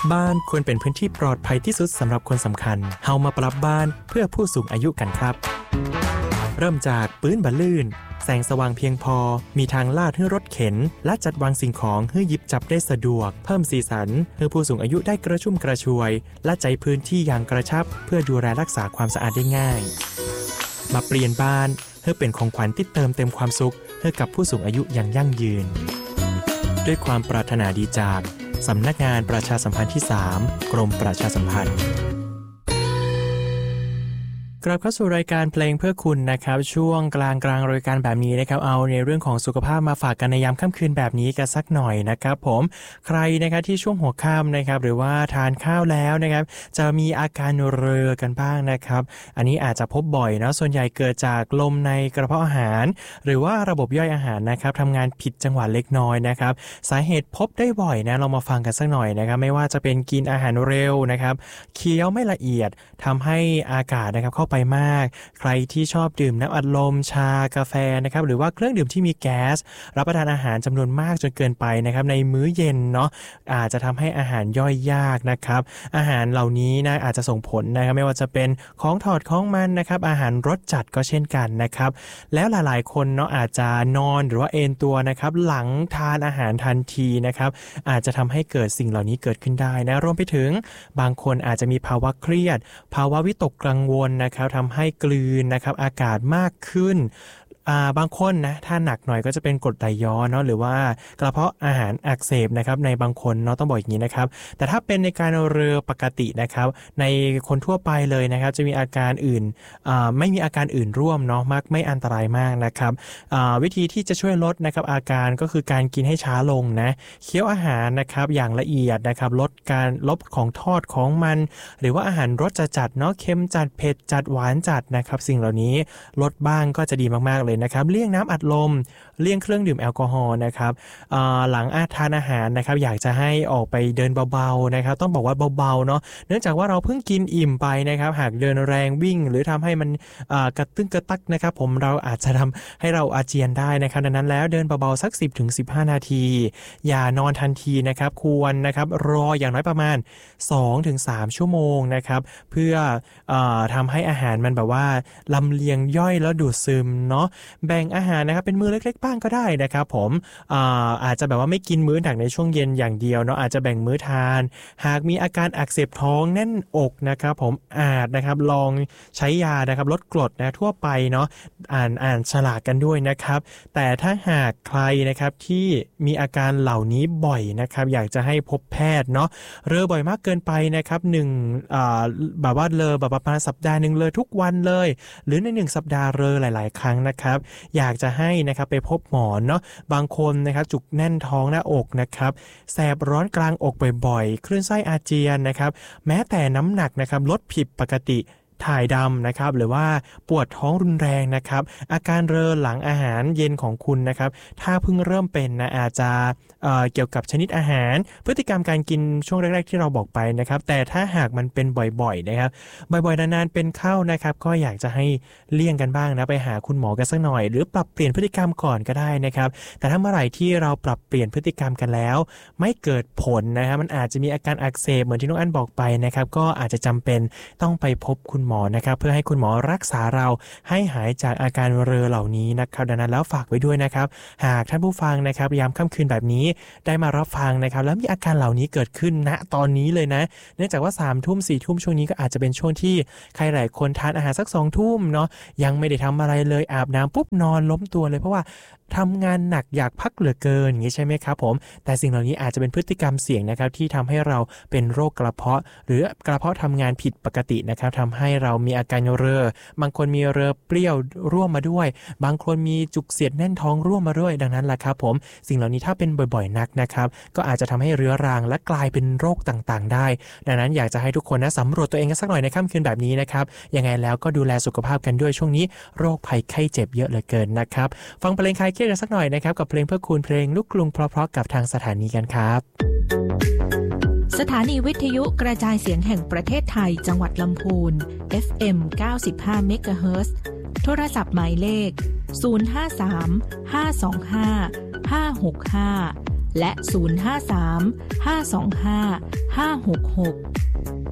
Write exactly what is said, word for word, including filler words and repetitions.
บ้านควรเป็นพื้นที่ปลอดภัยที่สุดสำหรับคนสำคัญเฮามาปรับบ้านเพื่อผู้สูงอายุกันครับเริ่มจากปื้นบะลื่นแสงสว่างเพียงพอมีทางลาดให้รถเข็นและจัดวางสิ่งของให้หยิบจับได้สะดวกเพิ่มสีสันให้ผู้สูงอายุได้กระชุ่มกระชวยและใจพื้นที่อย่างกระชับเพื่อดูแลรักษาความสะอาดได้ง่ายมาเปลี่ยนบ้านเพื่อเป็นของขวัญที่เติมเต็มความสุขให้กับผู้สูงอายุอย่างยั่งยืนด้วยความปรารถนาดีจากสำนักงานประชาสัมพันธ์ที่สามกรมประชาสัมพันธ์กลับเข้าสู่รายการเพลงเพื่อคุณนะครับช่วงกลางกลางรายการแบบนี้นะครับเอาในเรื่องของสุขภาพมาฝากกันในยามค่ำคืนแบบนี้กันสักหน่อยนะครับผมใครนะครับที่ช่วงหัวค่ำนะครับหรือว่าทานข้าวแล้วนะครับจะมีอาการเรอกันบ้างนะครับอันนี้อาจจะพบบ่อยเนาะส่วนใหญ่เกิดจากลมในกระเพาะอาหารหรือว่าระบบย่อยอาหารนะครับทำงานผิดจังหวะเล็กน้อยนะครับสาเหตุพบได้บ่อยนะเรามาฟังกันสักหน่อยนะครับไม่ว่าจะเป็นกินอาหารเร็วนะครับเคี้ยวไม่ละเอียดทำให้อากาศนะครับเข้าไปมากใครที่ชอบดื่มน้ำอัดลมชากาแฟนะครับหรือว่าเครื่องดื่มที่มีแก๊สรับประทานอาหารจำนวนมากจนเกินไปนะครับในมื้อเย็นเนาะอาจจะทำให้อาหารย่อยยากนะครับอาหารเหล่านี้นะอาจจะส่งผลนะครับไม่ว่าจะเป็นของทอดของมันนะครับอาหารรสจัดก็เช่นกันนะครับแล้วหลายๆคนเนาะอาจจะนอนหรือว่าเอนตัวนะครับหลังทานอาหารทันทีนะครับอาจจะทำให้เกิดสิ่งเหล่านี้เกิดขึ้นได้นะรวมไปถึงบางคนอาจจะมีภาวะเครียดภาวะวิตกกังวลนะครับทำให้กลืนนะครับอากาศมากขึ้นอ่าบางคนนะถ้าหนักหน่อยก็จะเป็นกรดไหลย้อนเนาะหรือว่ากระเพาะอาหารอักเสบนะครับในบางคนเนาะต้องบอกอย่างนี้นะครับแต่ถ้าเป็นในการเรือปกตินะครับในคนทั่วไปเลยนะครับจะมีอาการอื่นอ่าไม่มีอาการอื่นร่วมเนาะมากไม่อันตรายมากนะครับอ่าวิธีที่จะช่วยลดนะครับอาการก็คือการกินให้ช้าลงนะเคี้ยวอาหารนะครับอย่างละเอียดนะครับลดการลดของทอดของมันหรือว่าอาหารรสจัดๆเนาะเค็มจัดเผ็ดจัดหวานจัดนะครับสิ่งเหล่านี้ลดบ้างก็จะดีมากๆเลยนะครับเลี่ยงน้ำอัดลมเลี่ยงเครื่องดื่มแอลกอฮอล์นะครับหลังทานอาหารนะครับอยากจะให้ออกไปเดินเบาๆนะครับต้องบอกว่าเบาๆเนาะเนื่องจากว่าเราเพิ่งกินอิ่มไปนะครับหากเดินแรงวิ่งหรือทำให้มันกระตึ้งกระตักนะครับผมเราอาจจะทำให้เราอาเจียนได้นะครับดังนั้นแล้วเดินเบาๆสัก สิบถึงสิบห้า นาทีอย่านอนทันทีนะครับควรนะครับรออย่างน้อยประมาณ สองถึงสาม ชั่วโมงนะครับเพื่อทำให้อาหารมันแบบว่าลำเลียงย่อยแล้วดูดซึมเนาะแบ่งอาหารนะครับเป็นมื้อเล็กๆบ้างก็ได้นะครับผม อาอาจจะแบบว่าไม่กินมื้อหนักในช่วงเย็นอย่างเดียวเนาะอาจจะแบ่งมื้อทานหากมีอาการอักเสบท้องแน่นอกนะครับผมอาจนะครับลองใช้ยานะครับลดกรดนะทั่วไปเนาะอ่านอ่านฉลากกันด้วยนะครับแต่ถ้าหากใครนะครับที่มีอาการเหล่านี้บ่อยนะครับอยากจะให้พบแพทย์เนาะเรอบ่อยมากเกินไปนะครับหนึ่งอ่าแบบว่าเลอแบบประมาณสัปดาห์นึงเลยทุกวันเลยหรือในหนึ่งสัปดาห์เรอหลายๆครั้งนะครับอยากจะให้นะครับไปพบหมอเนาะบางคนนะครับจุกแน่นท้องหน้าอกนะครับแสบร้อนกลางอกบ่อยๆคลื่นไส้อาเจียนนะครับแม้แต่น้ำหนักนะครับลดผิดปกติถ่ายดำนะครับหรือว่าปวดท้องรุนแรงนะครับอาการเรอหลังอาหารเย็นของคุณนะครับถ้าเพิ่งเริ่มเป็นนะอาจจะ เอ่อ เกี่ยวกับชนิดอาหารพฤติกรรมการกินช่วงแรกๆที่เราบอกไปนะครับแต่ถ้าหากมันเป็นบ่อยๆนะครับบ่อยๆนานๆเป็นเข้านะครับก็อยากจะให้เลี่ยงกันบ้างนะไปหาคุณหมอกันสักหน่อยหรือปรับเปลี่ยนพฤติกรรมก่อนก็ได้นะครับแต่ถ้าเมื่อไหร่ที่เราปรับเปลี่ยนพฤติกรรมกันแล้วไม่เกิดผลนะครับมันอาจจะมีอาการอักเสบเหมือนที่น้องอั้นบอกไปนะครับก็อาจจะจำเป็นต้องไปพบคุณหมอนะครับเพื่อให้คุณหมอรักษาเราให้หายจากอาการเรอเหล่านี้นะครับดังนั้นแล้วฝากไว้ด้วยนะครับหากท่านผู้ฟังนะครับยามค่ำคืนแบบนี้ได้มารับฟังนะครับแล้วมีอาการเหล่านี้เกิดขึ้นณตอนนี้เลยนะเนื่องจากว่า สามทุ่ม สี่ทุ่มช่วงนี้ก็อาจจะเป็นช่วงที่ใครหลายคนทานอาหารสัก สองทุ่มเนาะยังไม่ได้ทำอะไรเลยอาบน้ำปุ๊บนอนล้มตัวเลยเพราะว่าทำงานหนักอยากพักเหลือเกินอย่างนี้ใช่ไหมครับผมแต่สิ่งเหล่านี้อาจจะเป็นพฤติกรรมเสี่ยงนะครับที่ทำให้เราเป็นโรคกระเพาะหรือกระเพาะทำงานผิดปกตินะครับทำให้เรามีอาการเรอบางคนมีเรอเปรี้ยวร่วมมาด้วยบางคนมีจุกเสียดแน่นท้องร่วมมาด้วยดังนั้นแหละครับผมสิ่งเหล่านี้ถ้าเป็นบ่อยๆนักนะครับก็อาจจะทำให้เรื้อรังและกลายเป็นโรคต่างๆได้ดังนั้นอยากจะให้ทุกคนนะสำรวจตัวเองกันสักหน่อยในค่ำคืนแบบนี้นะครับยังไงแล้วก็ดูแลสุขภาพกันด้วยช่วงนี้โรคภัยไข้เจ็บเยอะเหลือเกินนะครับฟังเพลงคลายเครียดกันสักหน่อยนะครับกับเพลงเพื่อคุณเพลงลูกกรุงเพราะๆกับทางสถานีกันครับสถานีวิทยุกระจายเสียงแห่งประเทศไทยจังหวัดลำพูน เอฟ เอ็ม เก้าสิบห้า เมกะเฮิรตซ์โทรศัพท์หมายเลขศูนย์ ห้า สาม ห้า สอง ห้า ห้า หก ห้าและ ศูนย์ ห้า สาม ห้า สอง ห้า ห้า หก หก